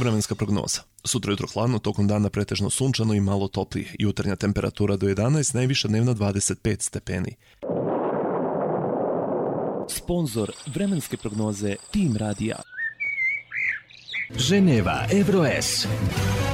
vremenska prognoza. Sutra jutro hladno, tokom dana pretežno sunčano i malo toplije. Jutarnja temperatura do 11, najviša dnevna 25 stepeni. Sponzor vremenske prognoze Tim Radija. Ženeva Evroes.